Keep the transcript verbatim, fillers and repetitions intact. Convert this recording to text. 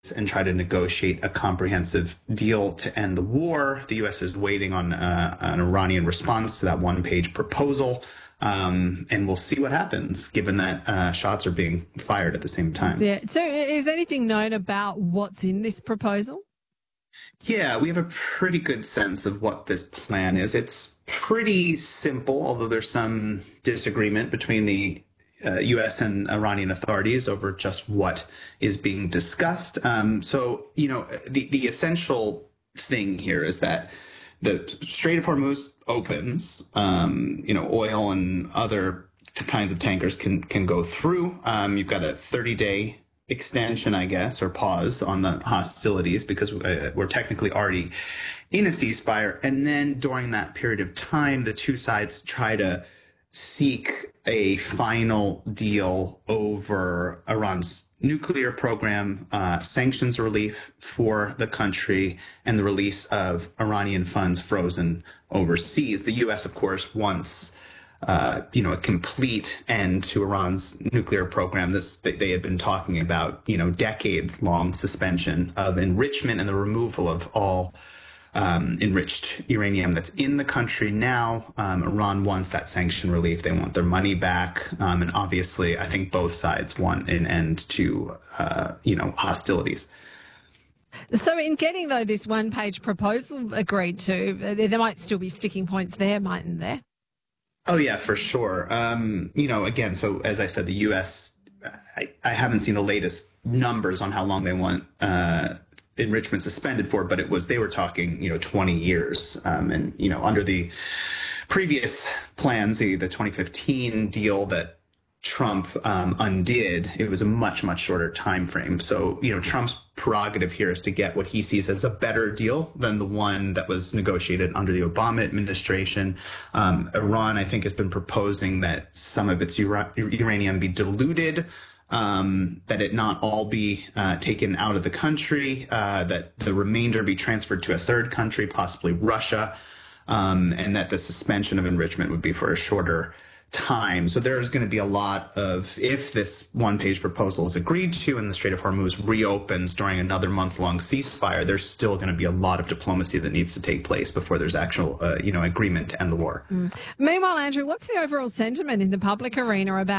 and try to negotiate a comprehensive deal to end the war. The U S is waiting on uh, an Iranian response to that one-page proposal. Um, and we'll see what happens, given that uh, shots are being fired at the same time. Yeah. So is anything known about what's in this proposal? Yeah, we have a pretty good sense of what this plan is. It's pretty simple, although there's some disagreement between the uh, U S and Iranian authorities over just what is being discussed. Um, so, you know, the, the essential thing here is that the Strait of Hormuz opens, um, you know, oil and other kinds of tankers can can go through. Um, you've got a thirty-day extension, I guess, or pause on the hostilities because uh, we're technically already in a ceasefire. And then during that period of time, the two sides try to seek a final deal over Iran's nuclear program, uh, sanctions relief for the country, and the release of Iranian funds frozen overseas. The U S, of course, wants uh, you know, a complete end to Iran's nuclear program. This they, they had been talking about, you know, decades-long suspension of enrichment and the removal of all Um, enriched uranium that's in the country now. Um, Iran wants that sanction relief. They want their money back. Um, and obviously, I think both sides want an end to, uh, you know, hostilities. So in getting, though, this one-page proposal agreed to, there might still be sticking points there, mightn't there? Oh, yeah, for sure. Um, you know, again, so as I said, the U S, I, I haven't seen the latest numbers on how long they want uh enrichment suspended for, but it was, they were talking, you know, twenty years. Um, and, you know, under the previous plans, the, the twenty fifteen deal that Trump um, undid, it was a much, much shorter time frame. So, you know, Trump's prerogative here is to get what he sees as a better deal than the one that was negotiated under the Obama administration. Um, Iran, I think, has been proposing that some of its ura- uranium be diluted, Um, that it not all be uh, taken out of the country, uh, that the remainder be transferred to a third country, possibly Russia, um, and that the suspension of enrichment would be for a shorter time. So there's going to be a lot of, if this one-page proposal is agreed to and the Strait of Hormuz reopens during another month-long ceasefire, there's still going to be a lot of diplomacy that needs to take place before there's actual, uh, you know, agreement to end the war. Mm. Meanwhile, Andrew, what's the overall sentiment in the public arena about